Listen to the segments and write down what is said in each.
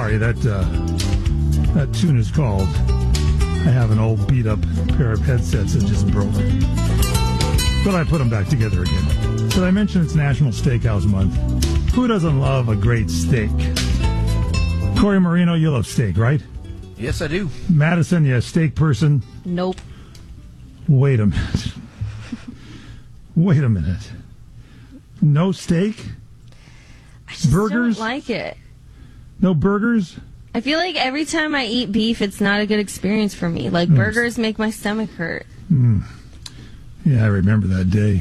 sorry, that tune is called I have an old beat-up pair of headsets that just broke. But I put them back together again. So I mentioned it's National Steakhouse Month. Who doesn't love a great steak? Corey Marino, you love steak, right? Yes, I do. Madison, you a steak person? Nope. Wait a minute. Wait a minute. No steak? I just burgers? don't like it. No burgers? I feel like every time I eat beef, it's not a good experience for me. Like, burgers make my stomach hurt. Yeah, I remember that day.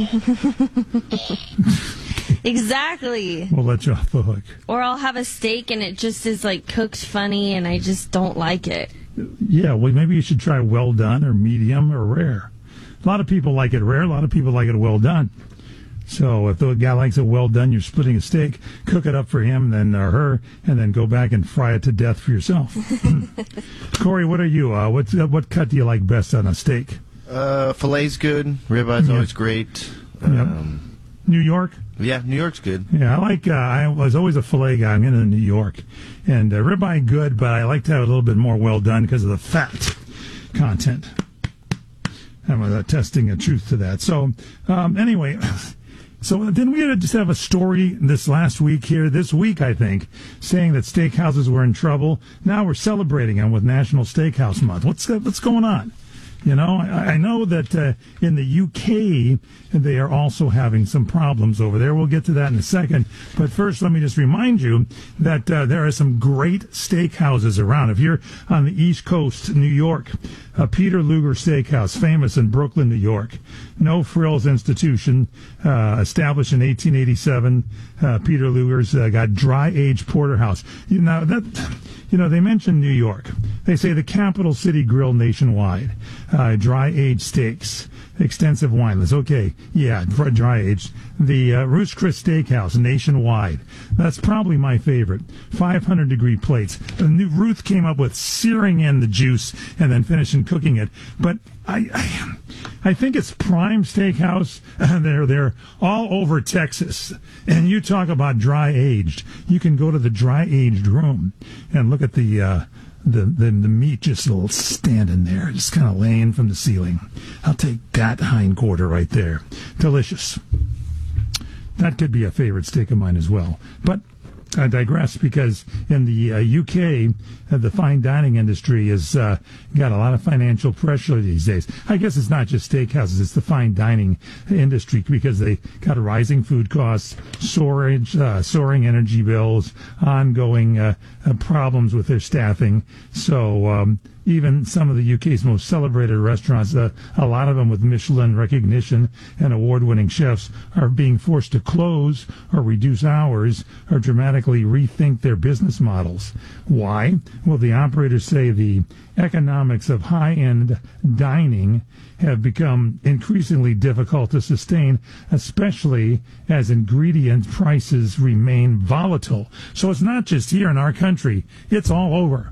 Exactly. We'll let you off the hook. Or I'll have a steak and it just is, like, cooked funny and I just don't like it. Yeah, well, maybe you should try well done or medium or rare. A lot of people like it rare. A lot of people like it well done. So if the guy likes it well done, you're splitting a steak, cook it up for him then or her, and then go back and fry it to death for yourself. Corey, what are you? What cut do you like best on a steak? Filet's good. Ribeye's always great. New York? Yeah, New York's good. Yeah, I was always a filet guy. I'm into New York. And ribeye good, but I like to have it a little bit more well done because of the fat content. I'm testing a truth to that. So, anyway, so didn't we just have a story this last week here, this week, I think, saying that steakhouses were in trouble? Now we're celebrating them with National Steakhouse Month. What's going on? You know, I know that in the UK, they are also having some problems over there. We'll get to that in a second. But first, let me just remind you that there are some great steakhouses around. If you're on the East Coast, New York, Peter Luger Steakhouse, famous in Brooklyn, New York. No Frills Institution, established in 1887. Peter Luger's got dry-aged porterhouse. You know, they mentioned New York. They say the capital city grill nationwide. Dry-aged steaks, extensive wine list. Okay, yeah, dry-aged. The Ruth's Chris Steakhouse nationwide. That's probably my favorite. 500-degree plates. Ruth came up with searing in the juice and then finishing cooking it. But I think it's Prime Steakhouse. They're all over Texas. And you talk about dry-aged. You can go to the dry-aged room and look at the meat just standing there, just kind of laying from the ceiling. I'll take that hind quarter right there. Delicious. That could be a favorite steak of mine as well. But I digress because in the UK, the fine dining industry has got a lot of financial pressure these days. I guess it's not just steakhouses, it's the fine dining industry because they got rising food costs, soaring energy bills, ongoing problems with their staffing. So even some of the UK's most celebrated restaurants, a lot of them with Michelin recognition and award-winning chefs, are being forced to close or reduce hours or dramatically rethink their business models. Why? Well, the operators say the economics of high-end dining have become increasingly difficult to sustain, especially as ingredient prices remain volatile. So it's not just here in our country. It's all over.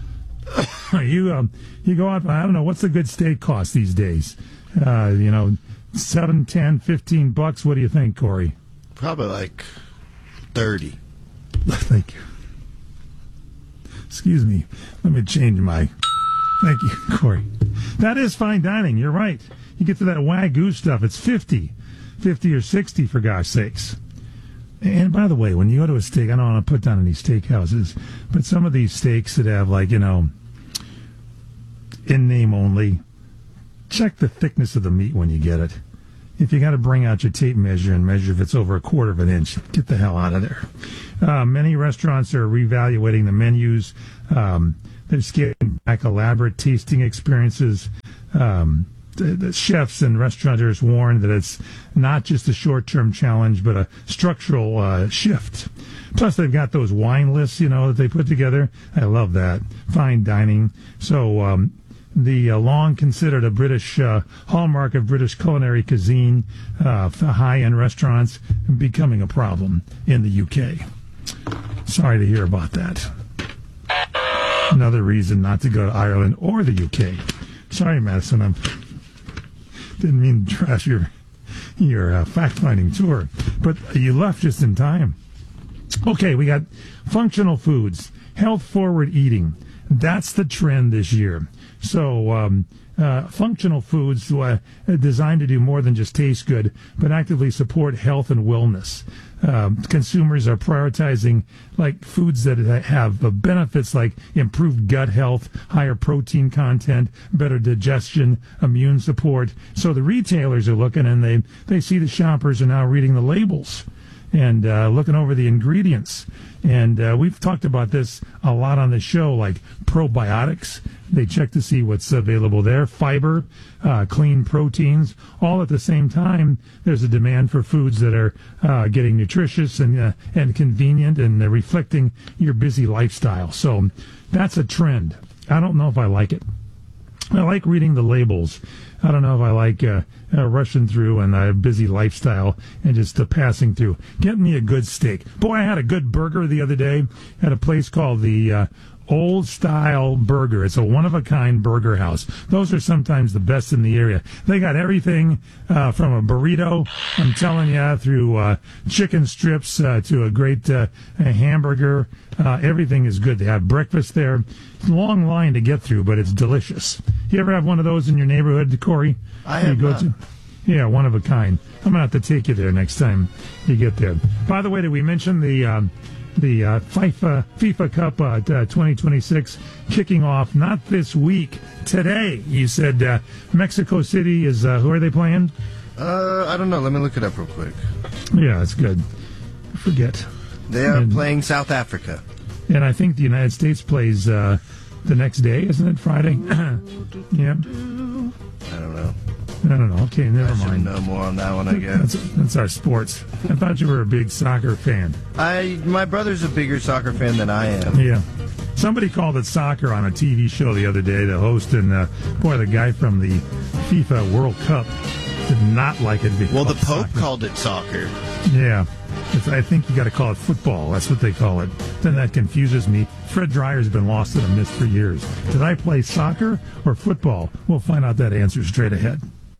You go out, I don't know, what's the good steak cost these days? $7, $10, $15. What do you think, Corey? Probably like 30. Thank you. Excuse me. Let me change my... Thank you, Corey. That is fine dining. You're right. You get to that Wagyu stuff, it's 50 or 60 for gosh sakes. And by the way, when you go to a steak, I don't want to put down any steakhouses, but some of these steaks that have, like, in name only, check the thickness of the meat when you get it. If you got to bring out your tape measure and measure if it's over 1/4 of an inch, get the hell out of there. Many restaurants are reevaluating the menus. They're scaling back elaborate tasting experiences. The chefs and restaurateurs warn that it's not just a short-term challenge, but a structural shift. Plus, they've got those wine lists, that they put together. I love that. Fine dining. So the long considered a British hallmark of British culinary cuisine, high-end restaurants, becoming a problem in the UK. Sorry to hear about that. Another reason not to go to Ireland or the UK. Sorry, Madison, I didn't mean to trash your fact-finding tour, but you left just in time. Okay, we got functional foods, health-forward eating. That's the trend this year. So functional foods are designed to do more than just taste good, but actively support health and wellness. Consumers are prioritizing like foods that have benefits like improved gut health, higher protein content, better digestion, immune support. So the retailers are looking and they see the shoppers are now reading the labels and looking over the ingredients. And we've talked about this a lot on the show, like probiotics. They check to see what's available there, fiber, clean proteins. All at the same time, there's a demand for foods that are getting nutritious and convenient and reflecting your busy lifestyle. So that's a trend. I don't know if I like it. I like reading the labels. I don't know if I like rushing through and a busy lifestyle and just passing through. Get me a good steak. Boy, I had a good burger the other day at a place called the Old Style Burger. It's a one-of-a-kind burger house. Those are sometimes the best in the area. They got everything from a burrito, I'm telling you, through chicken strips to a great hamburger. Everything is good. They have breakfast there. It's a long line to get through, but it's delicious. You ever have one of those in your neighborhood, Corey? I have not. Yeah, one of a kind. I'm going to have to take you there next time you get there. By the way, did we mention the FIFA Cup 2026 kicking off not this week, today? You said Mexico City is, who are they playing? I don't know. Let me look it up real quick. Yeah, it's good. I forget. They are playing South Africa. And I think the United States plays the next day, isn't it? Friday? Yeah. I don't know. I don't know. Okay, never I should mind. know more on that one, I guess. That's our sports. I thought you were a big soccer fan. My brother's a bigger soccer fan than I am. Yeah. Somebody called it soccer on a TV show the other day, the host, and boy, the guy from the FIFA World Cup did not like it. Well, the Pope soccer. called it soccer. Yeah. I think you got to call it football. That's what they call it. Then that confuses me. Fred Dreyer's been lost in a mist for years. Did I play soccer or football? We'll find out that answer straight ahead.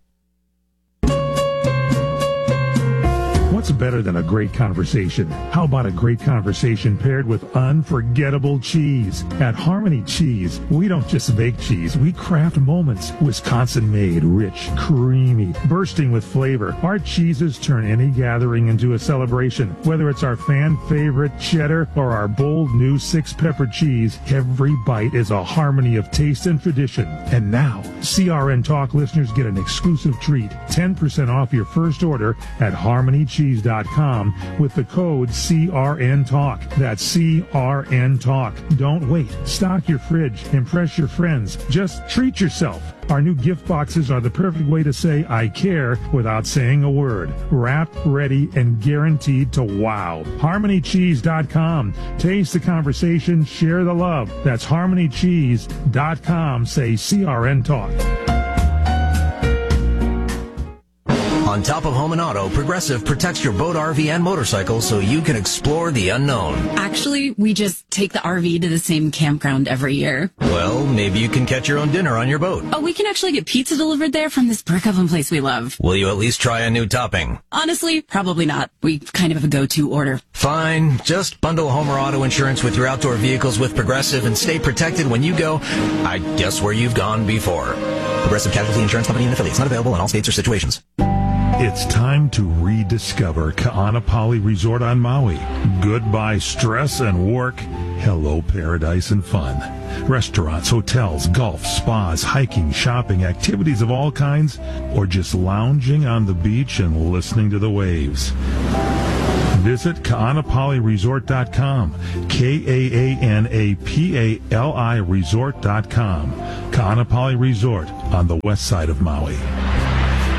What's better than a great conversation? How about a great conversation paired with unforgettable cheese? At Harmony Cheese, we don't just make cheese, we craft moments. Wisconsin-made, rich, creamy, bursting with flavor. Our cheeses turn any gathering into a celebration. Whether it's our fan-favorite cheddar or our bold new 6-pepper cheese, every bite is a harmony of taste and tradition. And now, CRN Talk listeners get an exclusive treat. 10% off your first order at harmonycheese.com with the code CRNTalk. That's CRN Talk. Don't wait. Stock your fridge. Impress your friends. Just treat yourself. Our new gift boxes are the perfect way to say I care without saying a word. Wrapped, ready, and guaranteed to wow. HarmonyCheese.com. Taste the conversation. Share the love. That's HarmonyCheese.com. Say CRN Talk. On top of home and auto, Progressive protects your boat, RV, and motorcycle so you can explore the unknown. Actually, we just take the RV to the same campground every year. Well, maybe you can catch your own dinner on your boat. Oh, we can actually get pizza delivered there from this brick oven place we love. Will you at least try a new topping? Honestly, probably not. We kind of have a go-to order. Fine. Just bundle home or auto insurance with your outdoor vehicles with Progressive and stay protected when you go, I guess, where you've gone before. Progressive Casualty Insurance Company and affiliates. Not available in all states or situations. It's time to rediscover Ka'anapali Resort on Maui. Goodbye stress and work. Hello paradise and fun. Restaurants, hotels, golf, spas, hiking, shopping, activities of all kinds, or just lounging on the beach and listening to the waves. Visit Ka'anapaliResort.com. KAANAPALI Resort.com. Ka'anapali Resort on the west side of Maui.